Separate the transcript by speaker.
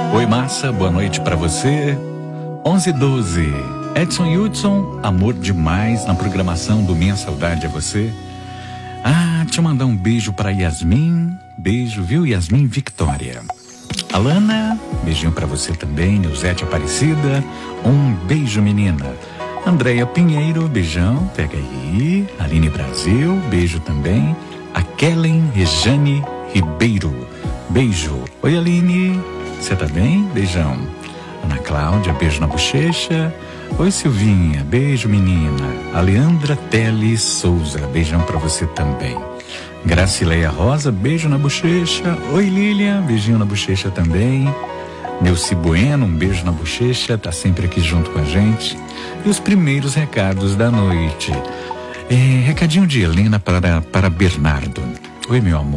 Speaker 1: Oi, Massa, boa noite pra você. 11:12. Edson Hudson, amor demais na programação do Minha Saudade é Você. Deixa eu mandar um beijo pra Yasmin. Beijo, viu, Yasmin Victória. Alana, beijinho pra você também. Nilzete Aparecida, um beijo, menina. Andréia Pinheiro, beijão, pega aí. Aline Brasil, beijo também. A Kellen Rejane Ribeiro, beijo. Oi, Aline, você tá bem? Beijão. Ana Cláudia, beijo na bochecha. Oi, Silvinha, beijo, menina. A Leandra Teles Souza, beijão pra você também. Gracileia Rosa, beijo na bochecha. Oi, Lilian, beijinho na bochecha também. Neuci Bueno, um beijo na bochecha, tá sempre aqui junto com a gente. E os primeiros recados da noite. Recadinho de Helena para Bernardo. Oi, meu amor.